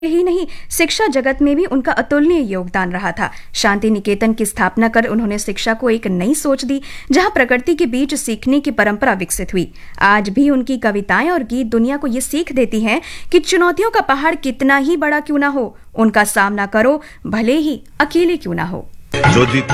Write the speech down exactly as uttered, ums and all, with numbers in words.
ही नहीं, शिक्षा जगत में भी उनका अतुलनीय योगदान रहा था। शांति निकेतन की स्थापना कर उन्होंने शिक्षा को एक नई सोच दी, जहां प्रकृति के बीच सीखने की परंपरा विकसित हुई। आज भी उनकी कविताएं और गीत दुनिया को ये सीख देती हैं कि चुनौतियों का पहाड़ कितना ही बड़ा क्यों ना हो, उनका सामना करो, भले ही अकेले क्यों ना हो।